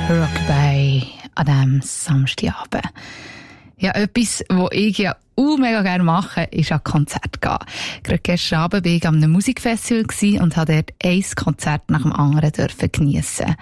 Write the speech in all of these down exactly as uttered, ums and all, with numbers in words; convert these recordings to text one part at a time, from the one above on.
Rockabye an diesem Samstagabend. Ja, etwas, was ich ja auch mega gerne mache, ist an Konzert gehen. Gerade gestern Abend war ich an einem Musikfestival und durfte dort ein Konzert nach dem anderen geniessen.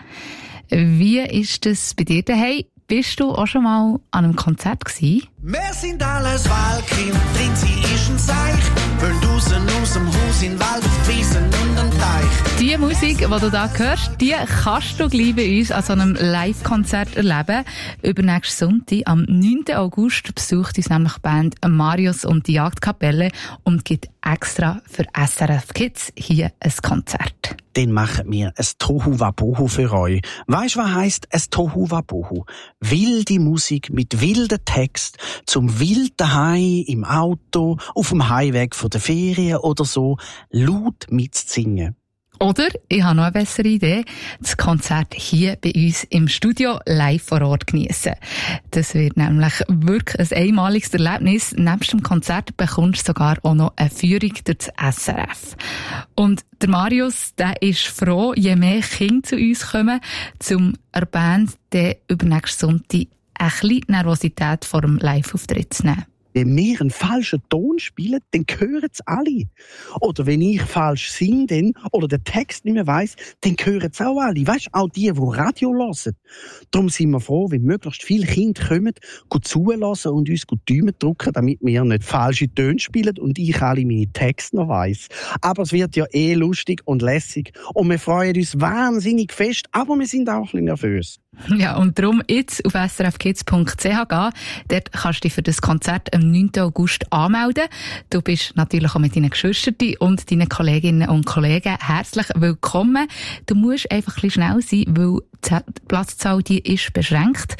Wie ist das bei dir daheim? Bist du auch schon mal an einem Konzert gewesen? Wir sind alles Wahlkind, drin sie ist ein Seich. Wollen draussen aus dem Haus in den Wald, auf Wiesen und einen Teich. Die Musik, die du da hörst, die kannst du gleich bei uns an so einem Live-Konzert erleben. Übernächsten Sonntag, am neunten August, besucht uns nämlich die Band Marius und die Jagdkapelle und gibt extra für S R F Kids hier ein Konzert. Dann machen wir ein Tohuwabohu für euch. Weisst du, was heisst ein Tohuwabohu? Wilde Musik mit wilden Text zum wilden Hai im Auto, auf dem Heimweg von der Ferien oder so, laut mitzusingen. Oder, ich habe noch eine bessere Idee, das Konzert hier bei uns im Studio live vor Ort geniessen. Das wird nämlich wirklich ein einmaliges Erlebnis. Nebst dem Konzert bekommst du sogar auch noch eine Führung durch das S R F. Und der Marius, der ist froh, je mehr Kinder zu uns kommen, zum der Band der übernächsten Sonntag ein bisschen Nervosität vor dem Live-Auftritt zu nehmen. Wenn wir einen falschen Ton spielen, dann hören es alle. Oder wenn ich falsch singe dann, oder den Text nicht mehr weiss, dann hören es auch alle. Weisst du, auch die, die Radio hören. Darum sind wir froh, wenn möglichst viele Kinder kommen, gut zulassen und uns gut Däumen drücken, damit wir nicht falsche Töne spielen und ich alle meine Texte noch weiss. Aber es wird ja eh lustig und lässig. Und wir freuen uns wahnsinnig fest, aber wir sind auch ein bisschen nervös. Ja, und darum jetzt auf s r f kids punkt c h gehen. Dort kannst du dich für das Konzert am neunten August anmelden. Du bist natürlich auch mit deinen Geschwistern und deinen Kolleginnen und Kollegen herzlich willkommen. Du musst einfach ein bisschen schnell sein, weil die Platzzahl die ist beschränkt.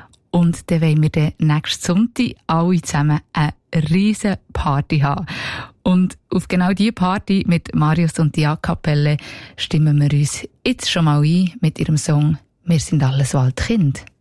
Und dann wollen wir dann nächsten Sonntag alle zusammen eine riesen Party haben. Und auf genau diese Party mit Marius und die Jagdkapelle stimmen wir uns jetzt schon mal ein mit ihrem Song «Wir sind alles Waldkind».